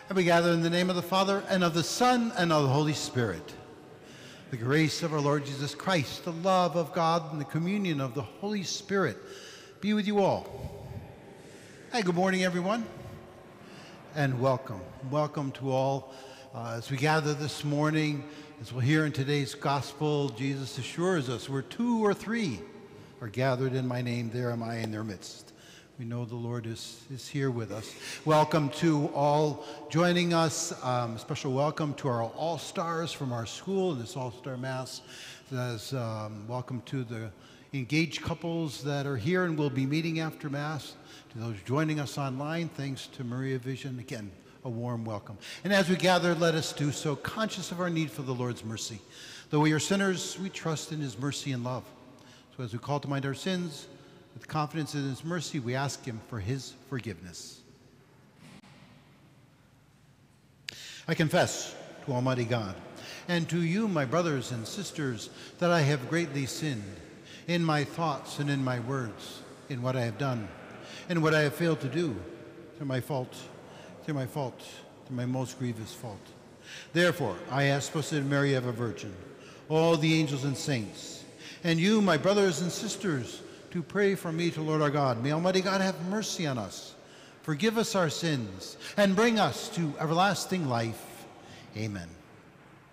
And we gather in the name of the Father, and of the Son, and of the Holy Spirit. The grace of our Lord Jesus Christ, the love of God, and the communion of the Holy Spirit be with you all. Hey, good morning, everyone, and welcome. Welcome to all. As we gather this morning, as we'll hear in today's gospel, Jesus assures us, where two or three are gathered in my name, there am I in their midst. We know the Lord is here with us. Welcome to all joining us. Special welcome to our all-stars from our school in this all-star mass. Welcome to the engaged couples that are here and will be meeting after mass. To those joining us online, thanks to Maria Vision. Again, a warm welcome. And as we gather, let us do so conscious of our need for the Lord's mercy. Though we are sinners, we trust in his mercy and love. So as we call to mind our sins, with confidence in his mercy, we ask him for his forgiveness. I confess to Almighty God and to you, my brothers and sisters, that I have greatly sinned in my thoughts and in my words, in what I have done and what I have failed to do, through my most grievous fault. Therefore, I ask Blessed Mary, ever Virgin, all the angels and saints, and you, my brothers and sisters, to pray for me to Lord our God. May Almighty God have mercy on us, forgive us our sins, and bring us to everlasting life. Amen.